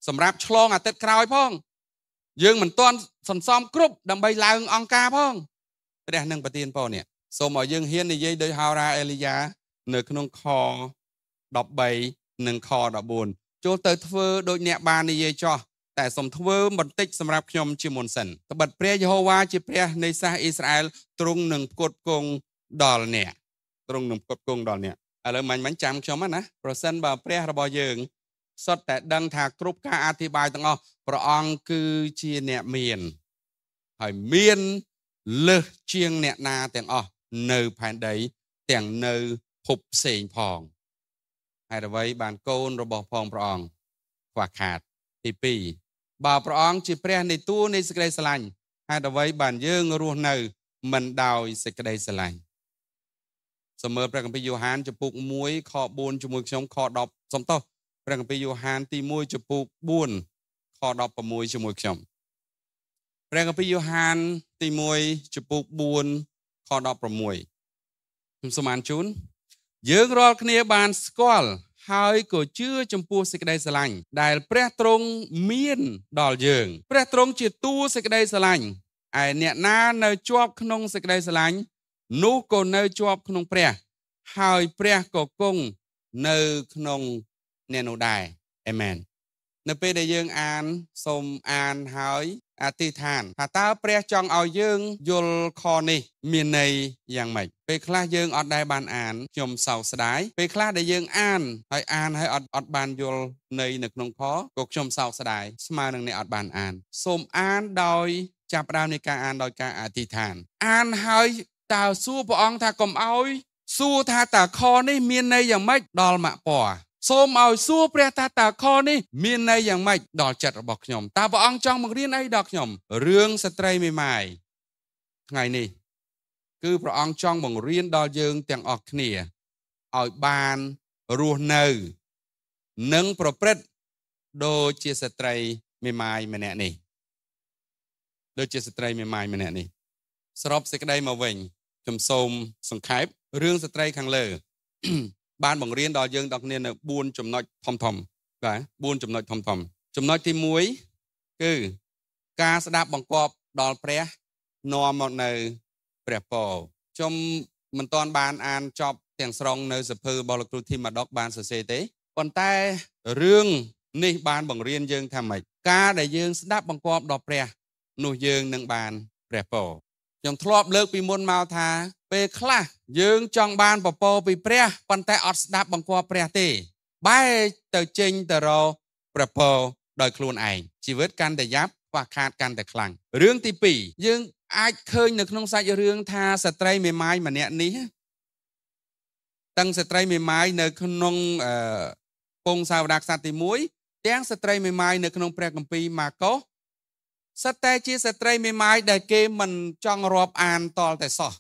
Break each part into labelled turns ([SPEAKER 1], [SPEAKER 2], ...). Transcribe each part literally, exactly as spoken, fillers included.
[SPEAKER 1] សម្រាប់ឆ្លងអាទិត្យក្រោយផងយើងមិនទាន់សន្សំគ្រប់ដើម្បីឡើងអង្គការផងព្រះនឹងប្រទានពរនេះសូមឲ្យយើងហ៊ាននិយាយដោយហោរាអេលីយ៉ានៅក្នុងខដប់បីនិងខដប់បួនចូលទៅធ្វើដូចអ្នកបាននិយាយចោះតែសូមធ្វើបន្តិចសម្រាប់ខ្ញុំជាមុនសិនត្បិតព្រះយេហូវ៉ាជាព្រះនៃសាសអ៊ីស្រាអែលទ្រង់នឹងផ្គត់ផ្គង់ដល់អ្នកទ្រង់នឹងផ្គត់ផ្គង់ដល់អ្នកឥឡូវមាញ់មាញ់ចាំខ្ញុំណាប្រសិនបើព្រះរបស់យើងសុទ្ធតែដឹងថាគ្រប់ការអធិប្បាយទាំងអស់ព្រះអង្គគឺជាអ្នកមានហើយមានលើសជាងអ្នកណាទាំងអស់នៅផែនដីទាំងនៅភពផ្សេងផងហេតុអ្វីបានកូនរបស់ផងព្រះអង្គខ្វះខាតទីពីរបើព្រះអង្គជាព្រះនៃទួនៃសេចក្តីស្រឡាញ់ហេតុអ្វីបានយើងរស់នៅមិនដោយសេចក្តីស្រឡាញ់សំមើលព្រះគម្ពីរយ៉ូហានចំពុកមួយខបួនជាមួយខ្ញុំខដប់សំទោសព្រះគម្ពីរយ៉ូហានទីមួយចំពុកបួនខដប់៦ជាមួយខ្ញុំព្រះគម្ពីរយ៉ូហានទីមួយចំពុកបួនខដប់៦ខ្ញុំសូមអានជូនយើងរាល់គ្នាបានស្គាល់ហើយក៏ជឿចំពោះសេចក្តីស្រឡាញ់ដែលព្រះទ្រង់មានដល់យើងព្រះទ្រង់ជាតួសេចក្តីស្រឡាញ់ឯអ្នកណានៅជាប់ក្នុងសេចក្តីស្រឡាញ់នោះក៏នៅជាប់ក្នុងព្រះហើយព្រះក៏គង់នៅក្នុងអ្នកនោះដែរអាមែននៅពេលដែលយើងអានសូមអានហើយអធិដ្ឋានថាតើព្រះចង់ឲ្យយើងយល់ខនេះមានន័យយ៉ាងម៉េចពេលខ្លះយើងអត់ដែលបានអានខ្ញុំសោកស្ដាយពេលខ្លះដែលយើងអានហើយអានហើយអត់អត់បានយល់ន័យនៅក្នុងខក៏ខ្ញុំសោកស្ដាយស្មើនឹងអ្នកអត់បានអានសូមអានដោយចាប់ផ្ដើមនៃការអានដោយការអធិដ្ឋានអានហើយតើសួរព្រះអង្គថាកុំឲ្យសួរថាតើខនេះមានន័យយ៉ាងម៉េចដល់ម៉ាក់ពណ៌សូមឲ្យសួរព្រះថាតើខនេះមានន័យយ៉ាងម៉េចដល់ចិត្តរបស់ខ្ញុំតើព្រះអង្គចង់បង្រៀនអីដល់ខ្ញុំរឿងស្ត្រីមេម៉ាយថ្ងៃនេះគឺព្រះអង្គចង់បង្រៀនដល់យើងទាំងអស់គ្នាឲ្យបានរស់នៅនិងប្រព្រឹត្តដូចជាស្ត្រីមេម៉ាយម្នាក់នេះដូចជាស្ត្រីមេម៉ាយម្នាក់នេះសរុបសេចក្តីមកវិញខ្ញុំសូមសង្ខេបរឿងស្ត្រីខាងលើបានបង្រៀនដល់យើងដល់គ្នានៅបួនចំណុចធំធំបាទបួនចំណុចធំធំចំណុចទីមួយគឺការស្ដាប់បង្គាប់ដល់ព្រះនាំមកនៅព្រះពរខ្ញុំមិនទាន់បានអានចប់ទាំងស្រុងនៅសភៅរបស់លោកគ្រូធីម៉ាដុកបានសរសេរទេប៉ុន្តែរឿងនេះបានបង្រៀនយើងថាម៉េចការដែលយើងស្ដាប់បង្គាប់ដល់ព្រះនោះយើងនឹងបានព្រះពរខ្ញុំធ្លាប់លើកពីមុនមកថាពេលខ្លះយើងចង់បានពពកពីព្រះប៉ុន្តែអត់ស្ដាប់បង្គាប់ព្រះទេបែរទៅចេញទៅរកព្រះពរដោយខ្លួនឯងជីវិតកាន់តែយ៉ាប់ខ្វះខាតកាន់តែខ្លាំងរឿងទីពីរយើងអាចឃើញនៅក្នុងសាច់រឿងថាស្ត្រីមេម៉ាយម្នាក់នេះតាំងស្ត្រីមេម៉ាយនៅក្នុងពងសាវតារខ្សត្រទីមួយទាំងស្ត្រីមេម៉ាយនៅក្នុងព្រះគម្ពីរម៉ាកុសសិតតែជាស្ត្រីមេម៉ាយដែលគេមិនចង់រាប់អានតលតែសោះ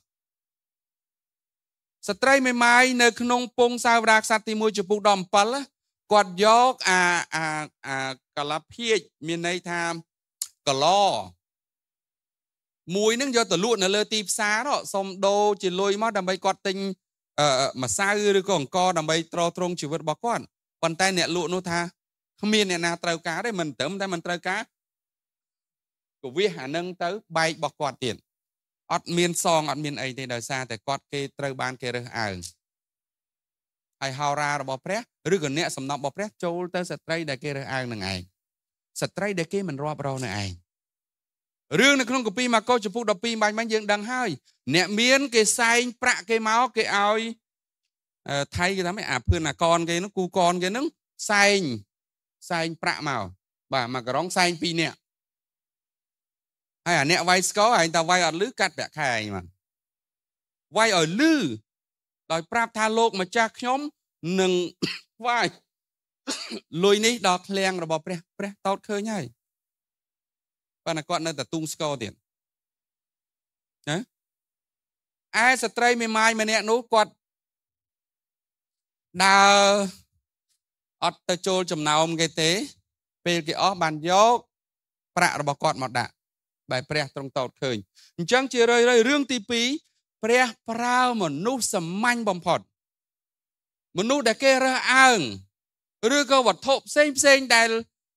[SPEAKER 1] ស្ត្រីមេម៉ាយនៅក្នុងពងសាវតារខ្សត្រទីមួយចំពុកដប់7គាត់យកអាអាអាកលាភាជមានន័យថាកឡមួយនឹងយកទៅលក់នៅលើទីផ្សារសុំដូរជាលុយមកដើម្បីគាត់ទិញម្សៅឬក៏អង្ករដើម្បីទ្រទ្រង់ជីវិតរបស់គាត់ប៉ុន្តែអ្នកលក់នោះថាគ្មានអ្នកណាត្រូវការទេមិនត្រឹមតែមិនត្រូវការក៏វាអានឹងទៅបែករបស់គាត់ទៀតអត់មានសងអត់មានអីទេដោយសារតែគាត់គេត្រូវបានគេរើសអើងហើយហោរារបស់ព្រះឬក៏អ្នកសំណប់របស់ព្រះចូលទៅស្ត្រីដែលគេរើសអើងនឹងឯងស្ត្រីដែលគេមិនរាប់រកនឹងឯងរឿងនៅក្នុងគម្ពីរម៉ាកុសចំពុកដប់ពីរបាញ់បាញ់យើងដឹងហើយអ្នកមានគេសែងប្រាក់គេមកគេឲ្យថៃគេថាម៉េចអាភឿនអាកនគេហ្នឹងគូកនគេហ្នឹងសែងសែងប្រាក់មកបាទមកក្រុងសែងពីរនាក់ហើយអាអ្នកវាយស្គរឯងតាវាយអត់លឺកាត់ប្រាក់ខែឯងមកវាយឲ្យលឺដោយប្រាប់ថាលោកម្ចាស់ខ្ញុំនឹងវាយលុយនេះដល់ឃ្លាំងរបស់ព្រះព្រះតោតឃើញហើយប៉ុន្តែគាត់នៅតែទូងស្គរទៀតណាឯស្ត្រីមេម៉ាយម្នាក់នោះគាត់ដើរអត់ទៅចូលចំណោមគេទេពេលគេអស់បានយកប្រាក់របស់គាត់មកដាក់បែបព្រះទ្រង់តោតឃើញអញ្ចឹងជារឿយៗរឿងទីពីរព្រះប្រើមនុស្សសាមញ្ញបំផុតមនុស្សដែលគេរើសអើងឬក៏វត្ថុផ្សេងផ្សេងដែល